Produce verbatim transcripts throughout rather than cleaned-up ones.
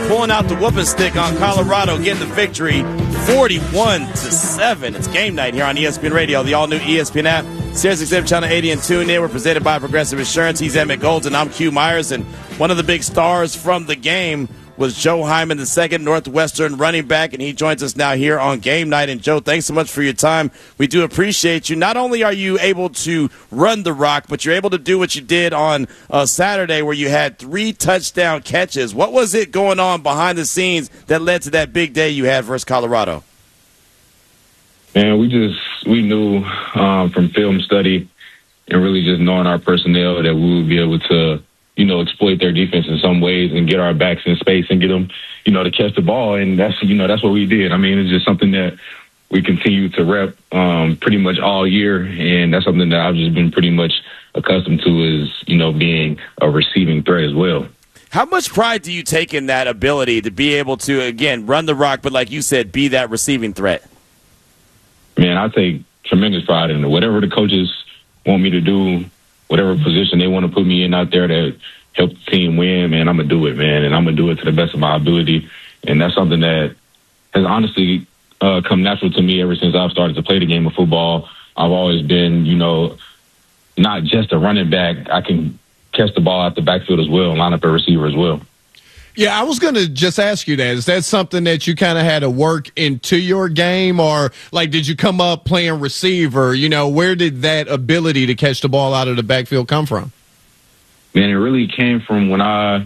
pulling out the whooping stick on Colorado, getting the victory forty-one to seven. It's game night here on E S P N Radio, the all-new E S P N app, Sirius X M Channel eighty and tune in. We're presented by Progressive Insurance. He's Emmett Golden. I'm Q Myers, and one of the big stars from the game was Joe Hyman, the second Northwestern running back, and he joins us now here on game night. And, Joe, thanks so much for your time. We do appreciate you. Not only are you able to run the rock, but you're able to do what you did on uh, Saturday where you had three touchdown catches. What was it going on behind the scenes that led to that big day you had versus Colorado? Man, we just we knew um, from film study and really just knowing our personnel that we would be able to, you know, exploit their defense in some ways and get our backs in space and get them, you know, to catch the ball. And that's, you know, that's what we did. I mean, it's just something that we continue to rep um, pretty much all year. And that's something that I've just been pretty much accustomed to is, you know, being a receiving threat as well. How much pride do you take in that ability to be able to, again, run the rock, but like you said, be that receiving threat? Man, I take tremendous pride in it. Whatever the coaches want me to do, whatever position they want to put me in out there to help the team win, man, I'm going to do it, man. And I'm going to do it to the best of my ability. And that's something that has honestly uh, come natural to me ever since I've started to play the game of football. I've always been, you know, not just a running back. I can catch the ball out the backfield as well and line up a receiver as well. Yeah, I was going to just ask you that. Is that something that you kind of had to work into your game, or like did you come up playing receiver? You know, where did that ability to catch the ball out of the backfield come from? Man, it really came from when I,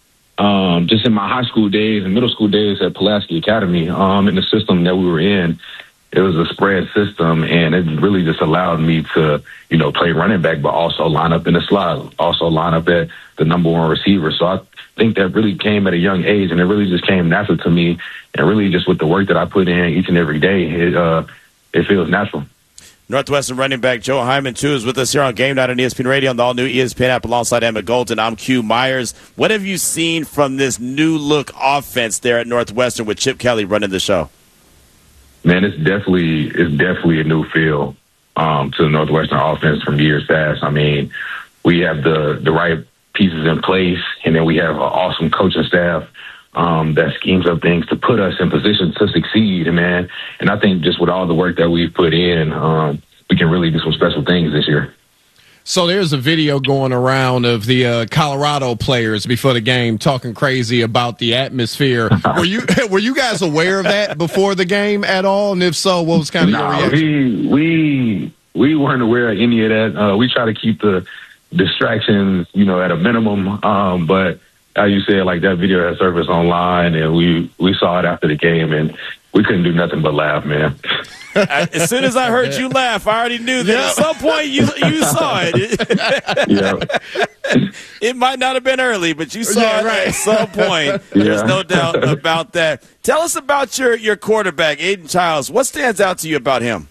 um, just in my high school days and middle school days at Pulaski Academy, um, in the system that we were in. It was a spread system, and it really just allowed me to, you know, play running back, but also line up in the slot, also line up at the number one receiver. So I think that really came at a young age, and it really just came natural to me. And really just with the work that I put in each and every day, it, uh, it feels natural. Northwestern running back Joe Hyman, too, is with us here on Game Night on E S P N Radio on the all-new E S P N app alongside Emmett Golden. I'm Q Myers. What have you seen from this new-look offense there at Northwestern with Chip Kelly running the show? Man, it's definitely it's definitely a new feel um, to the Northwestern offense from years past. I mean, we have the, the right pieces in place, and then we have an awesome coaching staff um, that schemes up things to put us in position to succeed. And, man, and I think just with all the work that we've put in, um, we can really do some special things this year. So there's a video going around of the uh, Colorado players before the game talking crazy about the atmosphere. Were you were you guys aware of that before the game at all? And if so, what was kind of no, your reaction? We, we, we weren't aware of any of that. Uh, we try to keep the distractions, you know, at a minimum. Um, but as you said, like that video had surfaced online, and we, we saw it after the game, and we couldn't do nothing but laugh, man. As soon as I heard you laugh, I already knew that yep. At some point you you saw it. Yeah. It might not have been early, but you saw yeah, it right. at some point. Yeah. There's no doubt about that. Tell us about your, your quarterback, Aiden Childs. What stands out to you about him?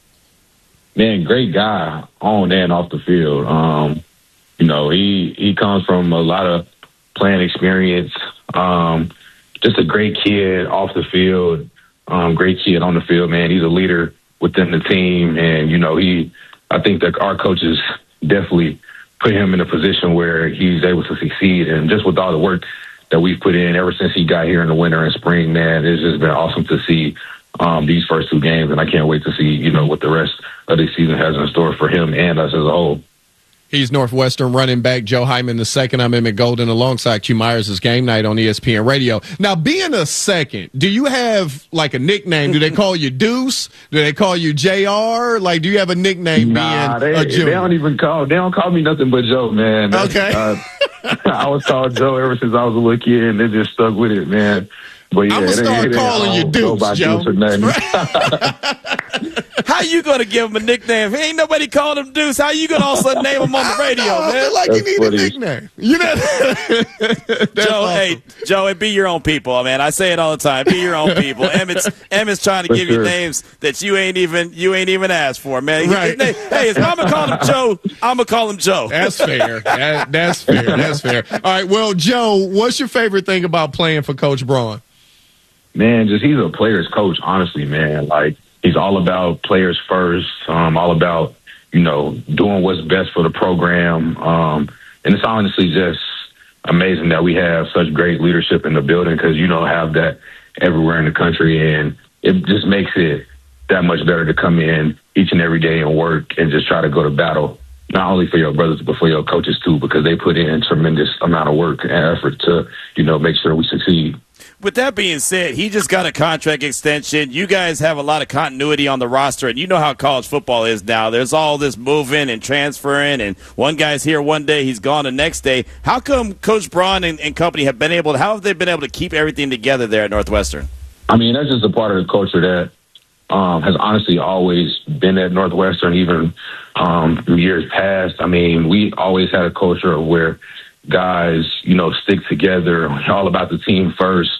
Man, great guy on and off the field. Um, you know, he, he comes from a lot of playing experience. Um, just a great kid off the field. Um, great kid on the field, man. He's a leader within the team. And, you know, he, I think that our coaches definitely put him in a position where he's able to succeed. And just with all the work that we've put in ever since he got here in the winter and spring, man, it's just been awesome to see um, these first two games. And I can't wait to see, you know, what the rest of the season has in store for him and us as a whole. He's Northwestern running back Joe Hyman the second. I'm Emmett Golden alongside Q Myers' Game Night on E S P N Radio. Now, being a second, do you have like a nickname? Do they call you Deuce? Do they call you J R? Like, do you have a nickname nah, being they, a junior? They don't even call. They don't call me nothing but Joe, man. Okay. Uh, I was called Joe ever since I was a little kid, and they just stuck with it, man. But yeah, I'm gonna start calling you Deuce, Joe. How you gonna give him a nickname? Ain't nobody called him Deuce. How you gonna also name him on the radio, I man? feel like That's you need funny. a nickname. You know, Joe, awesome. hey, Joe, be your own people, man. I say it all the time. Be your own people. Emmett's Emmett's trying to For give sure. you names that you ain't even you ain't even asked for, man. Right. Hey, if I'm gonna call him Joe, I'm gonna call him Joe. That's fair. That, that's fair. That's fair. All right. Well, Joe, what's your favorite thing about playing for Coach Braun? Man, just he's a player's coach, honestly, man. Like, he's all about players first, um, all about, you know, doing what's best for the program. Um, and it's honestly just amazing that we have such great leadership in the building, because you don't have that everywhere in the country, and it just makes it that much better to come in each and every day and work and just try to go to battle, not only for your brothers, but for your coaches too, because they put in tremendous amount of work and effort to, you know, make sure we succeed. With that being said, he just got a contract extension. You guys have a lot of continuity on the roster, and you know how college football is now. There's all this moving and transferring, and one guy's here one day, he's gone the next day. How come Coach Braun and, and company have been able to, how have they been able to keep everything together there at Northwestern? I mean, that's just a part of the culture that um, has honestly always been at Northwestern, even um, in years past. I mean, we always had a culture of where guys, you know, stick together, all about the team first.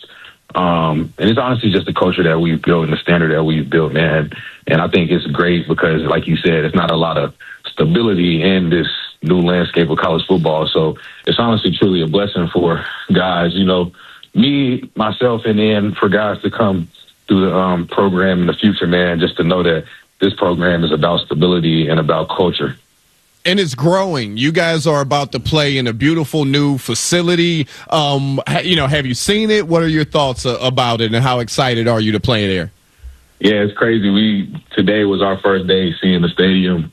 Um, and it's honestly just the culture that we've built and the standard that we've built, man. And I think it's great because, like you said, it's not a lot of stability in this new landscape of college football. So it's honestly truly a blessing for guys, you know, me, myself, and then for guys to come through the um, program in the future, man, just to know that this program is about stability and about culture. And it's growing. You guys are about to play in a beautiful new facility. Um, ha- you know, have you seen it? What are your thoughts uh, about it, and how excited are you to play there? Yeah, it's crazy. We today was our first day seeing the stadium,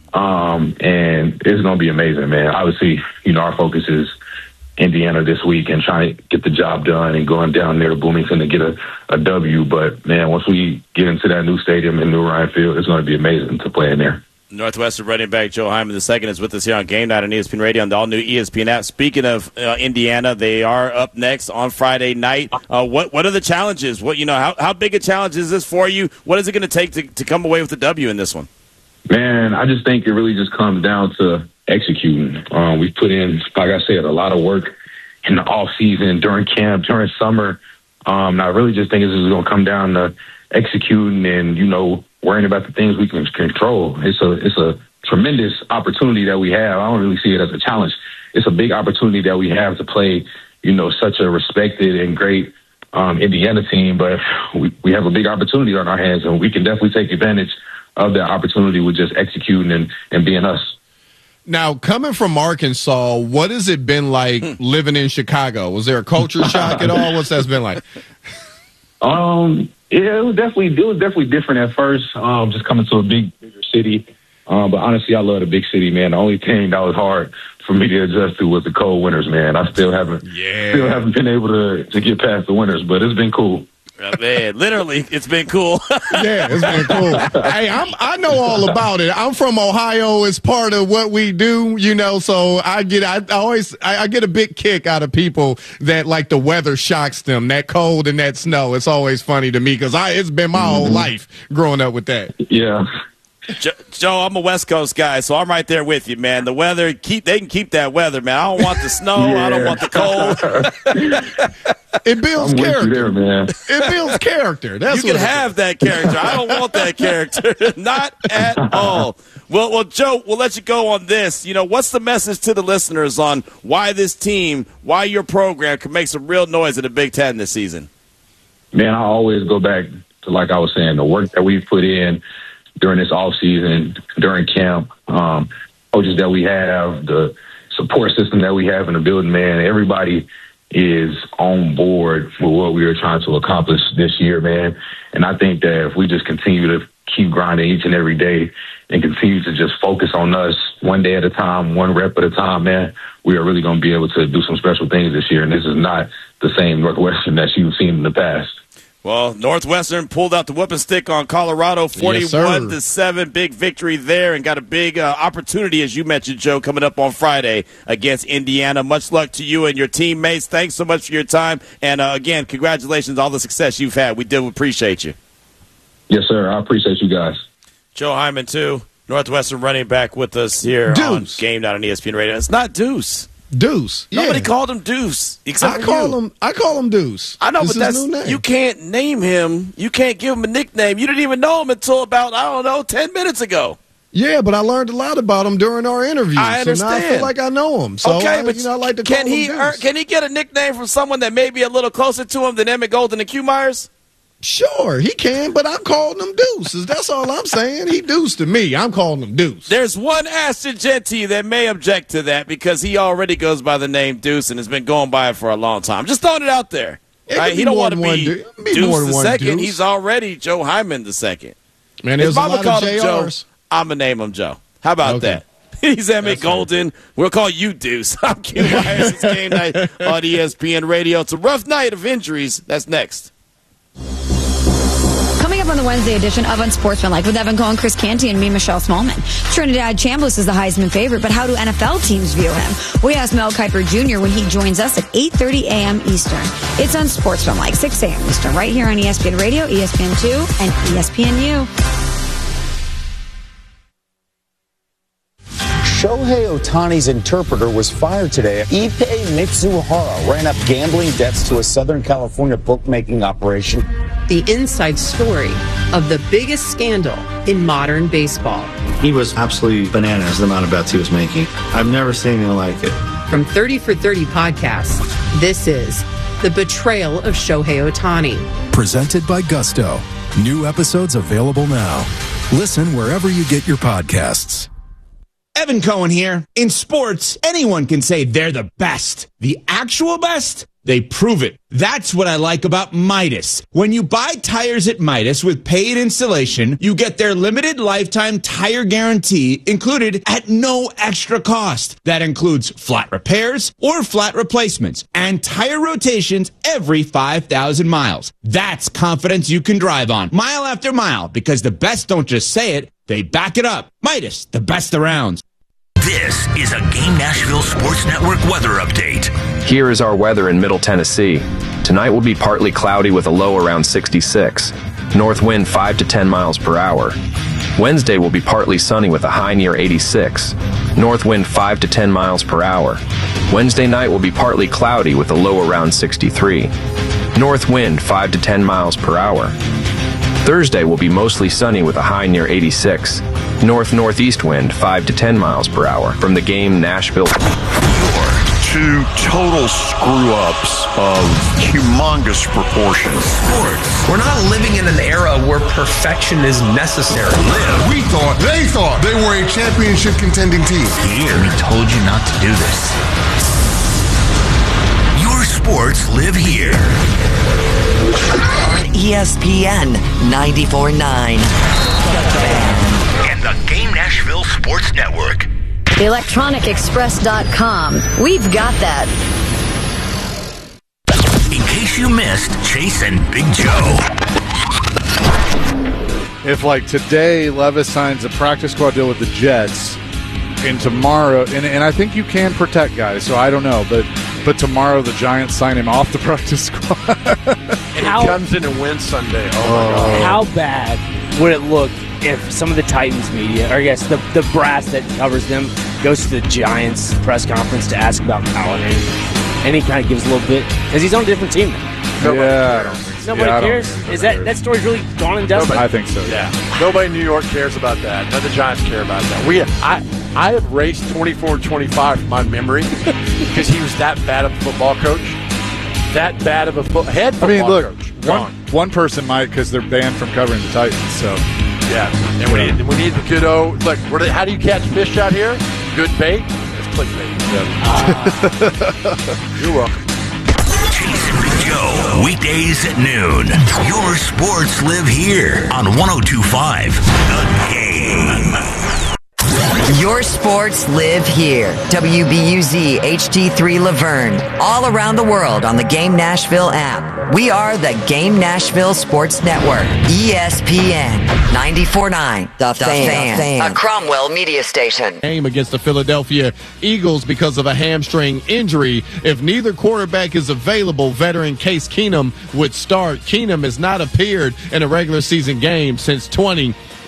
um, and it's going to be amazing, man. Obviously, you know, our focus is Indiana this week and trying to get the job done and going down there to Bloomington to get a, a W. But, man, once we get into that new stadium in New Ryan Field, it's going to be amazing to play in there. Northwestern running back Joe Hyman the second is with us here on Game Night on E S P N Radio and the all-new E S P N app. Speaking of uh, Indiana, they are up next on Friday night. Uh, what what are the challenges? What you know? How how big a challenge is this for you? What is it going to take to to come away with the W in this one? Man, I just think it really just comes down to executing. Um, we've put in, like I said, a lot of work in the off season, during camp, during summer. Um, and I really just think this is going to come down to executing and, you know, worrying about the things we can control. It's a it's a tremendous opportunity that we have. I don't really see it as a challenge. It's a big opportunity that we have to play, you know, such a respected and great um, Indiana team. But we, we have a big opportunity on our hands, and we can definitely take advantage of that opportunity with just executing and, and being us. Now, coming from Arkansas, what has it been like living in Chicago? Was there a culture shock at all? What's that been like? Um, yeah, it was definitely it was definitely different at first. Um, just coming to a big, bigger city. Um, but honestly, I love the big city, man. The only thing that was hard for me to adjust to was the cold winters, man. I still haven't, yeah. still haven't been able to to get past the winters, but it's been cool. Oh, man, literally, it's been cool. Yeah, it's been cool. Hey, I'm, I know all about it. I'm from Ohio. It's part of what we do, you know, so I get, I, I always, I, I get a big kick out of people that like the weather shocks them, that cold and that snow. It's always funny to me because I, it's been my whole life growing up with that. Yeah. Joe, I'm a West Coast guy, so I'm right there with you, man. The weather, keep they can keep that weather, man. I don't want the snow. Yeah. I don't want the cold. It builds I'm character, there, man. It builds character. That's you can have that character. I don't want that character, not at all. Well, well, Joe, we'll let you go on this. You know, what's the message to the listeners on why this team, why your program can make some real noise in the Big Ten this season? Man, I always go back to, like I was saying, the work that we've put in during this off season, during camp, um, coaches that we have, the support system that we have in the building, man. Everybody is on board with what we are trying to accomplish this year, man. And I think that if we just continue to keep grinding each and every day and continue to just focus on us one day at a time, one rep at a time, man, we are really going to be able to do some special things this year. And this is not the same Northwestern that you've seen in the past. Well, Northwestern pulled out the whooping stick on Colorado, forty-one to seven. Big victory there, and got a big uh, opportunity, as you mentioned, Joe, coming up on Friday against Indiana. Much luck to you and your teammates. Thanks so much for your time. And, uh, again, congratulations on all the success you've had. We do appreciate you. Yes, sir. I appreciate you guys. Joe Hyman, too. Northwestern running back with us here Deuce. on Game Night on E S P N Radio. It's not Deuce. Deuce. Nobody yeah. called him Deuce except I for call you. him. I call him Deuce. I know, this but that's you can't name him. You can't give him a nickname. You didn't even know him until about I don't know ten minutes ago. Yeah, but I learned a lot about him during our interview. I understand. So now I feel like I know him. So okay, I, but you know, I like to can call he him earn, Deuce. can he get a nickname from someone that may be a little closer to him than Emmett Golden and Q Myers? Sure, he can, but I'm calling him Deuces. That's all I'm saying. He Deuce to me. I'm calling him Deuce. There's one Ashton Jeanty that may object to that because he already goes by the name Deuce and has been going by it for a long time. Just throwing it out there. Right? He don't want to be, du- be Deuce the second. Deuce. He's already Joe Hyman the second. Man, there's if a Mama lot of J Rs. Joe, I'm going to name him Joe. How about okay. that? He's Emmett Golden. Right. We'll call you Deuce. I'm Q Myers. It's game night on E S P N Radio. It's a rough night of injuries. That's next. Coming up on the Wednesday edition of Unsportsmanlike with Evan Cohen, Chris Canty, and me, Michelle Smallman. Trinidad Chambliss is the Heisman favorite, but how do N F L teams view him? We ask Mel Kiper Junior when he joins us at eight thirty a.m. Eastern. It's Unsportsmanlike, six a.m. Eastern, right here on E S P N Radio, E S P N two, and E S P N U. Shohei Ohtani's interpreter was fired today. Ippei Mitsuhara ran up gambling debts to a Southern California bookmaking operation. The inside story of the biggest scandal in modern baseball. He was absolutely bananas, the amount of bets he was making. I've never seen anything like it. From thirty for thirty podcasts, this is The Betrayal of Shohei Ohtani. Presented by Gusto. New episodes available now. Listen wherever you get your podcasts. Evan Cohen here. In sports, anyone can say they're the best. The actual best? They prove it. That's what I like about Midas. When you buy tires at Midas with paid installation, you get their limited lifetime tire guarantee included at no extra cost. That includes flat repairs or flat replacements and tire rotations every five thousand miles. That's confidence you can drive on mile after mile because the best don't just say it, they back it up. Midas, the best around. This is a Game Nashville Sports Network weather update. Here is our weather in Middle Tennessee. Tonight will be partly cloudy with a low around sixty-six. North wind five to ten miles per hour. Wednesday will be partly sunny with a high near eighty-six. North wind five to ten miles per hour. Wednesday night will be partly cloudy with a low around sixty-three. North wind five to ten miles per hour. Thursday will be mostly sunny with a high near eighty-six. North-northeast wind five to ten miles per hour. From the Game Nashville. Your two total screw-ups of humongous proportions. Sports. We're not living in an era where perfection is necessary. Live. We thought, they thought they were a championship contending team. Here. We told you not to do this. Your sports live here. E S P N ninety-four point nine. And the Game Nashville Sports Network. electronic express dot com. We've got that. In case you missed Chase and Big Joe. If, like, today Levis signs a practice squad deal with the Jets, and tomorrow, and, and I think you can protect guys, so I don't know, but but tomorrow the Giants sign him off the practice squad. And he comes in and wins Sunday. Oh, my God. How bad would it look if some of the Titans media, or I guess the, the brass that covers them, goes to the Giants press conference to ask about Callahan, and he kind of gives a little bit, because he's on a different team now. Nobody yeah, cares. I don't think so. Nobody yeah, cares? Is that, that story's really gone and dusted? I think so. Yeah. Nobody in New York cares about that. None of the Giants care about that. We, I, I have raced twenty-four twenty-five from my memory because he was that bad of a football coach. That bad of a fo- head football I mean, look, coach. One, one person might because they're banned from covering the Titans. So, yeah. And we need, we need the good old, look, they, how do you catch fish out here? Good bait? It's clickbait. Yep. Uh, you're welcome. Chase and Big Joe, weekdays at noon. Your sports live here on one oh two point five The Game. Your sports live here. W B U Z H D three Laverne. All around the world on the Game Nashville app. We are the Game Nashville Sports Network. E S P N ninety-four point nine. The, the fan. fan. A Cromwell media station. Game against the Philadelphia Eagles because of a hamstring injury. If neither quarterback is available, veteran Case Keenum would start. Keenum has not appeared in a regular season game since twenty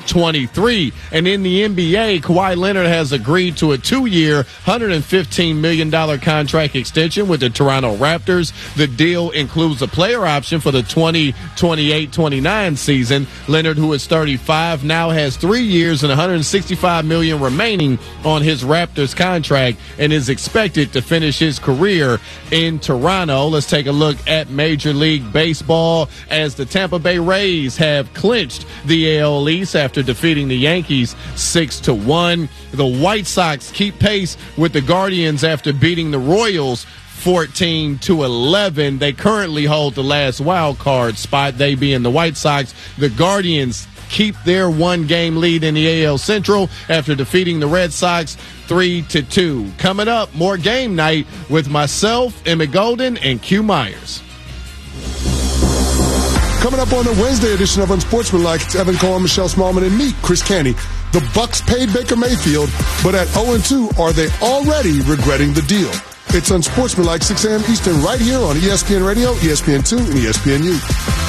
twenty-three. And in the N B A, Kawhi Leonard has agreed to a two-year, one hundred fifteen million dollars contract extension with the Toronto Raptors. The deal includes a player option for the twenty twenty-eight twenty-nine season. Leonard, who is thirty-five, now has three years and one hundred sixty-five million dollars remaining on his Raptors contract and is expected to finish his career in Toronto. Let's take a look at Major League Baseball as the Tampa Bay Rays have clinched the A L East after defeating the Yankees six to one. The White Sox keep pace with the Guardians after beating the Royals fourteen to eleven. They currently hold the last wild card spot, they being the White Sox. The Guardians keep their one-game lead in the A L Central after defeating the Red Sox three to two. Coming up, more game night with myself, Emmett Golden, and Q Myers. Coming up on the Wednesday edition of Unsportsmanlike, it's Evan Cohen, Michelle Smallman, and me, Chris Canty. The Bucks paid Baker Mayfield, but at oh and two, are they already regretting the deal? It's Unsportsmanlike, six a.m. Eastern, right here on E S P N Radio, E S P N two, and E S P N U.